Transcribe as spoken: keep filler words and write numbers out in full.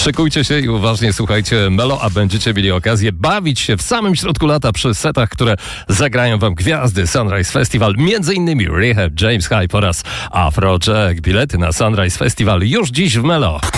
Szykujcie się i uważnie słuchajcie Melo, a będziecie mieli okazję bawić się w samym środku lata przy setach, które zagrają wam gwiazdy Sunrise Festival, między innymi Rehab, James Hype oraz Afrojack. Bilety na Sunrise Festival już dziś w Melo.